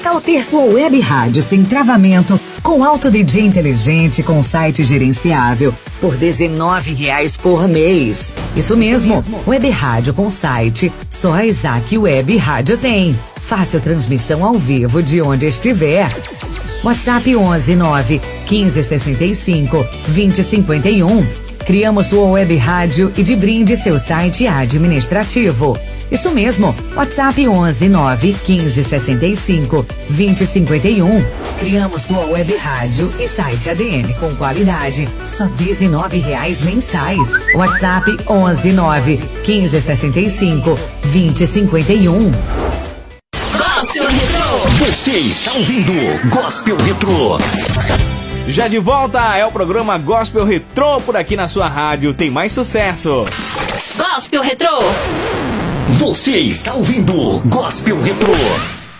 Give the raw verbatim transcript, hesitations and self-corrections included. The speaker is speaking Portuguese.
legal ter sua web rádio sem travamento, com alto D J inteligente, com site gerenciável, por dezenove reais por mês. Isso mesmo, Isso mesmo. Web rádio com site, só a Isaac Web Rádio tem. Fácil transmissão ao vivo de onde estiver. WhatsApp onze nove quinze sessenta e cinco vinte cinquenta e um. Criamos sua web rádio e de brinde seu site administrativo. Isso mesmo, WhatsApp onze nove quinze sessenta e cinco vinte cinquenta e um. Criamos sua web rádio e site A D M com qualidade, só dezenove reais mensais. WhatsApp onze nove quinze sessenta e cinco vinte cinquenta e um. Gospel Retrô. Você está ouvindo Gospel Retrô. Já de volta, é o programa Gospel Retrô por aqui na sua rádio. Tem mais sucesso. Gospel Retrô. Você está ouvindo Gospel Retrô.